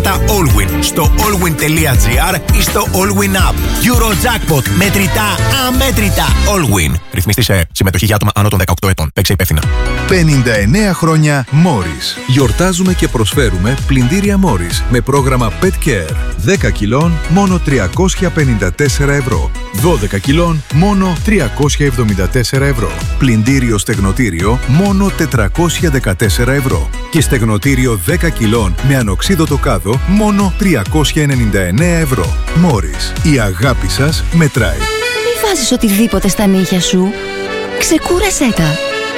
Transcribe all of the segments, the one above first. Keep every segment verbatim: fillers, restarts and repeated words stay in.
στοιχήματα Allwyn στο allwyn τελεία gr ή στο Allwyn App. Eurojackpot. Μετρητά, αμέτρητα. Allwyn. Ρυθμιστή σε συμμετοχή για άτομα άνω των δεκαοκτώ ετών. Παίξε υπεύθυνα. πενήντα εννέα χρόνια Morris. Γιορτάζουμε και προσφέρουμε πλυντήρια Morris με πρόγραμμα Pet Care. δέκα κιλών μόνο τριακόσια πενήντα τέσσερα ευρώ. δώδεκα κιλών μόνο τριακόσια εβδομήντα τέσσερα ευρώ. Πλυντήριο στεγνοτήριο μόνο τετρακόσια δεκατέσσερα ευρώ. Και στεγνοτήριο δέκα κιλών με ανοξίδωτο κάδο μόνο τριακόσια ενενήντα εννέα ευρώ. Morris. Η αγάπη σας μετράει. Μη βάζεις οτιδήποτε στα νύχια σου. Ξεκούρασέ τα.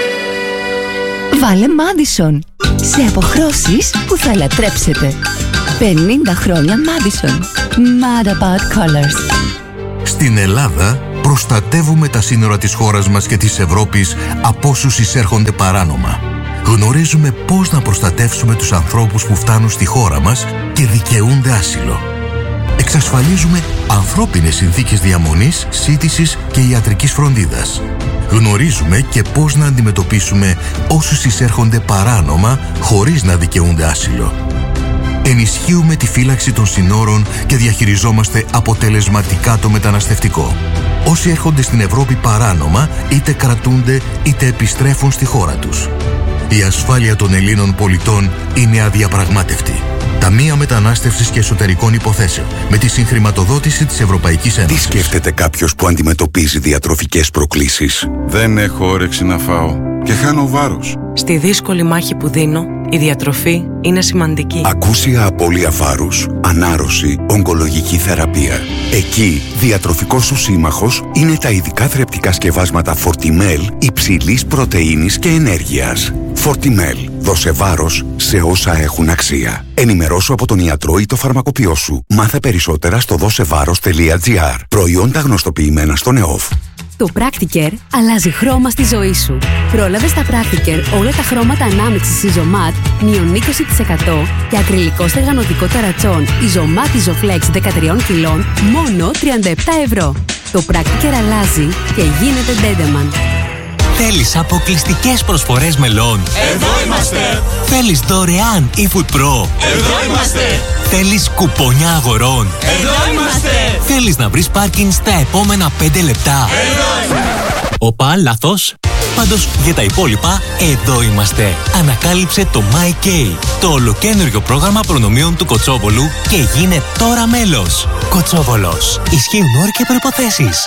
Βάλε Madison. Σε αποχρώσεις που θα λατρέψετε. πενήντα χρόνια Madison. Mad about colors. Στην Ελλάδα προστατεύουμε τα σύνορα της χώρας μας και της Ευρώπης από όσους εισέρχονται παράνομα. Γνωρίζουμε πώς να προστατεύσουμε τους ανθρώπους που φτάνουν στη χώρα μας και δικαιούνται άσυλο. Εξασφαλίζουμε ανθρώπινες συνθήκες διαμονής, σύντησης και ιατρικής φροντίδας. Γνωρίζουμε και πώς να αντιμετωπίσουμε όσους εισέρχονται παράνομα χωρίς να δικαιούνται άσυλο. Ενισχύουμε τη φύλαξη των συνόρων και διαχειριζόμαστε αποτελεσματικά το μεταναστευτικό. Όσοι έρχονται στην Ευρώπη παράνομα, είτε κρατούνται είτε επιστρέφουν στη χώρα τους. Η ασφάλεια των Ελλήνων πολιτών είναι αδιαπραγμάτευτη. Ταμεία Μετανάστευσης και Εσωτερικών Υποθέσεων, με τη συγχρηματοδότηση της Ευρωπαϊκής Ένωσης. Τι σκέφτεται κάποιος που αντιμετωπίζει διατροφικές προκλήσεις? Δεν έχω όρεξη να φάω και χάνω βάρος. Στη δύσκολη μάχη που δίνω, η διατροφή είναι σημαντική. Ακούσια απώλεια βάρους, ανάρρωση, ογκολογική θεραπεία. Εκεί, διατροφικός σου σύμμαχος είναι τα ειδικά θρεπτικά σκευάσματα Fortimel υψηλής πρωτεΐνης και ενέργειας. Fortimel. Δώσε βάρος σε όσα έχουν αξία. Ενημερώσου από τον ιατρό ή το φαρμακοποιό σου. Μάθε περισσότερα στο δώσεβάρος τελεία gr. Προϊόντα γνωστοποιημένα στον ΕΟΦ. Το Practicare αλλάζει χρώμα στη ζωή σου. Πρόλαβε στα Practicare όλα τα χρώματα ανάμειξης Isomat μείον είκοσι τοις εκατό και ακριλικό στεγανωτικό ταρατσόν Isomat Isoflex δεκατρία κιλών μόνο τριάντα επτά ευρώ. Το Practicare αλλάζει και γίνεται Dendeman. Θέλεις αποκλειστικές προσφορές μελών? Εδώ είμαστε! Θέλεις δωρεάν eFood Pro? Εδώ είμαστε! Θέλεις κουπόνια αγορών? Εδώ είμαστε! Θέλεις να βρεις πάρκινγκ στα επόμενα πέντε λεπτά? Εδώ είμαστε! Οπα, λάθος. Πάντως για τα υπόλοιπα, εδώ είμαστε. Ανακάλυψε το MyK, το ολοκαίνουργιο πρόγραμμα προνομίων του Κοτσόβολου και γίνε τώρα μέλος. Κοτσόβολος. Ισχύουν όροι και προϋποθέσεις.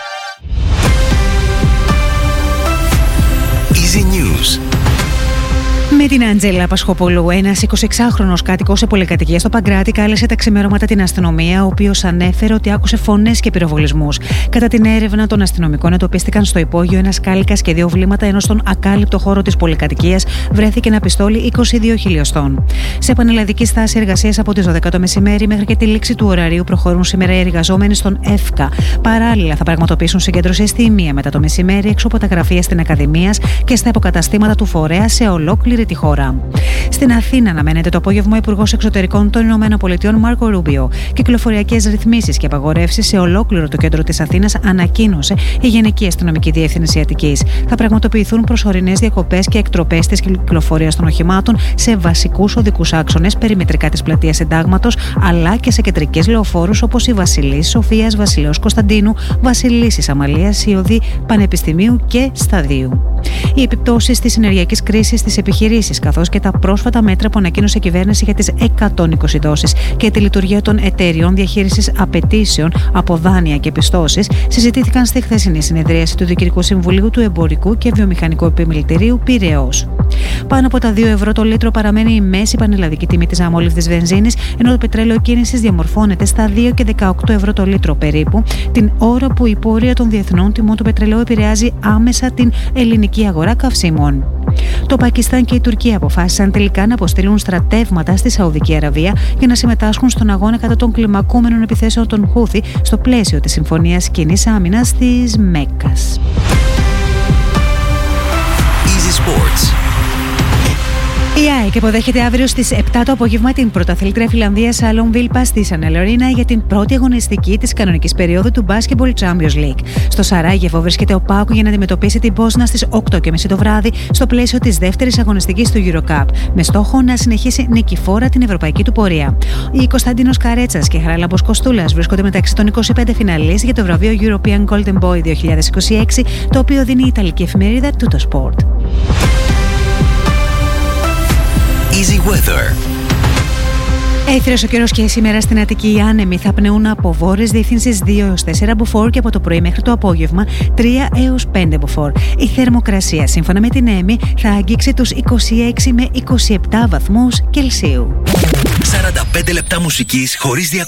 Easy News. Με την Αντζέλα Πασχοπολού, ένας εικοσιεξάχρονος κάτοικος σε πολυκατοικία στο Παγκράτη κάλεσε τα ξημερώματα την αστυνομία, ο οποίος ανέφερε ότι άκουσε φωνές και πυροβολισμούς. Κατά την έρευνα των αστυνομικών, εντοπίστηκαν στο υπόγειο ένας κάλικας και δύο βλήματα, ενώ στον ακάλυπτο χώρο της πολυκατοικίας βρέθηκε ένα πιστόλι είκοσι δύο χιλιοστών. Σε πανελλαδική στάση εργασίας από τις δώδεκα το μεσημέρι μέχρι και τη λήξη του ωραρίου προχωρούν σήμερα οι εργαζόμενοι στον ΕΦΚΑ. Παράλληλα, θα πραγματοποιήσουν συγκέντρωση στη μία μετά το μεσημέρι έξω από τα γραφεία στην Ακαδημίας και στα υποκαταστήματα του φορέα σε ολόκληρη τη χώρα. Στην Αθήνα αναμένεται το απόγευμα ο Υπουργός Εξωτερικών των ΗΠΑ Μάρκο Ρούμπιο. Κυκλοφοριακές ρυθμίσεις και απαγορεύσεις σε ολόκληρο το κέντρο της Αθήνας ανακοίνωσε η Γενική Αστυνομική Διεύθυνση Αττικής. Θα πραγματοποιηθούν προσωρινές διακοπές και εκτροπές της κυκλοφορίας των οχημάτων σε βασικούς οδικούς άξονες περιμετρικά της πλατείας Συντάγματος, αλλά και σε κεντρικές λεωφόρους όπως η Βασιλής Σοφίας, Βασιλέως Κωνσταντίνου, Βασιλίσσης Αμαλίας, η οδοί Πανεπιστημίου και Σταδίου. Οι επιπτώσεις της ενεργειακής κρίσης στις επιχειρήσεις, καθώς και τα πρόσφατα μέτρα που ανακοίνωσε η κυβέρνηση για τις εκατόν είκοσι δόσεις και τη λειτουργία των εταιριών διαχείρισης απαιτήσεων από δάνεια και πιστώσεις, συζητήθηκαν στη χθεσινή συνεδρίαση του Διοικητικού Συμβουλίου του Εμπορικού και Βιομηχανικού Επιμελητηρίου Πειραιώς. Πάνω από τα δύο ευρώ το λίτρο παραμένει η μέση πανελλαδική τιμή της αμόλυβδης βενζίνης, ενώ το πετρέλαιο κίνησης διαμορφώνεται στα δύο και δεκαοκτώ ευρώ το λίτρο περίπου, την ώρα που η πορεία των διεθνών τιμών του πετρελαίου επηρεάζει άμεσα την ελληνική αγορά καυσίμων. Το Πακιστάν και η Τουρκία αποφάσισαν τελικά να αποστείλουν στρατεύματα στη Σαουδική Αραβία για να συμμετάσχουν στον αγώνα κατά των κλιμακούμενων επιθέσεων των Χούθη στο πλαίσιο της Συμφωνίας Κοινής Άμυνας της Μέκκας. Easy Sports. Η ΑΕΚ υποδέχεται αύριο στις επτά το απόγευμα την πρωταθλήτρια Φιλανδίας Salon Vilpa στη Sanel Arena για την πρώτη αγωνιστική της κανονικής περίοδου του Basketball Champions League. Στο Σαράγεβο βρίσκεται ο ΠΑΟΚ για να αντιμετωπίσει την Πόσνα στις οκτώ και μισή το βράδυ στο πλαίσιο της δεύτερης αγωνιστικής του EuroCup, με στόχο να συνεχίσει νικηφόρα την ευρωπαϊκή του πορεία. Οι Κωνσταντίνος Καρέτσας και Χαράλαμπος Κοστούλας βρίσκονται μεταξύ των είκοσι πέντε φιναλίστ για το βραβείο European Golden Boy δύο χιλιάδες είκοσι έξι, το οποίο δίνει η Ιταλική εφημερίδα Tutto Sport. Easy Weather. Έθριος ο καιρός και σήμερα στην Αττική οι άνεμοι θα πνεούν από βόρειες διευθύνσεις δύο έως τέσσερα μποφόρ και από το πρωί μέχρι το απόγευμα τρία έως πέντε μποφόρ. Η θερμοκρασία σύμφωνα με την ΕΜΗ θα αγγίξει τους είκοσι έξι με είκοσι επτά βαθμούς Κελσίου. σαράντα πέντε λεπτά μουσικής χωρίς διακοπές.